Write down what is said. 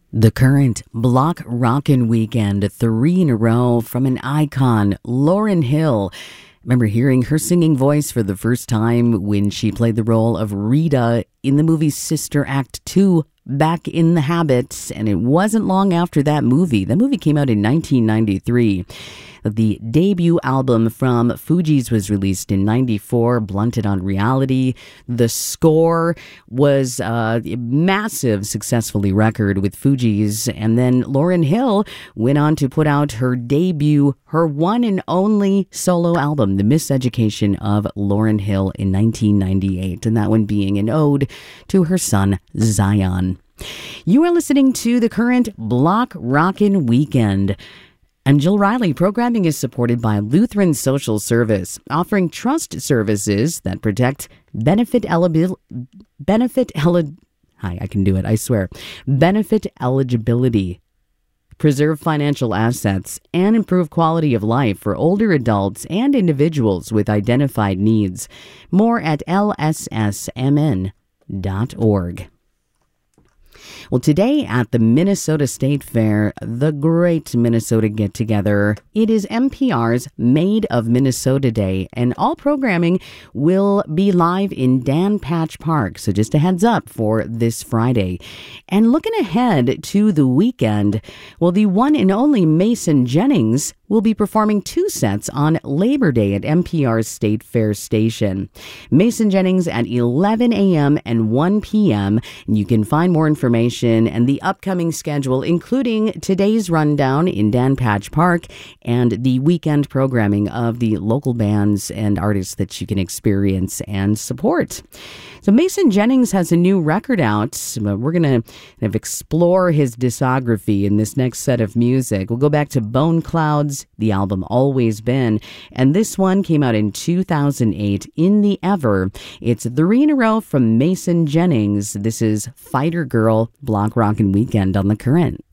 The current Block Rockin' Weekend, 3 in a row from an icon, Lauryn Hill. Remember hearing her singing voice for the first time when she played the role of Rita in the movie Sister Act 2, Back in the Habit, and it wasn't long after that movie. That movie came out in 1993. The debut album from Fugees was released in 94, Blunted on Reality. The Score was a massive, successfully record with Fugees. And then Lauryn Hill went on to put out her debut, her one and only solo album, The Miseducation of Lauryn Hill, in 1998. And that one being an ode to her son, Zion. You are listening to the current Block Rockin' Weekend. I'm Jill Riley. Programming is supported by Lutheran Social Service, offering trust services that protect benefit eligibility, preserve financial assets, and improve quality of life for older adults and individuals with identified needs. More at lssmn.org. Well, today at the Minnesota State Fair, the Great Minnesota Get-Together, it is NPR's Made of Minnesota Day, and all programming will be live in Dan Patch Park. So just a heads up for this Friday. And looking ahead to the weekend, well, the one and only Mason Jennings will be performing 2 sets on Labor Day at NPR's State Fair station. Mason Jennings at 11 a.m. and 1 p.m. And you can find more information and the upcoming schedule, including today's rundown in Dan Patch Park and the weekend programming of the local bands and artists that you can experience and support. So Mason Jennings has a new record out. We're going to explore his discography in this next set of music. We'll go back to Bone Clouds, the album Always Been, and this one came out in 2008, In the Ever. It's 3 in a row from Mason Jennings. This is Fighter Girl, Block Rockin' Weekend on The Current.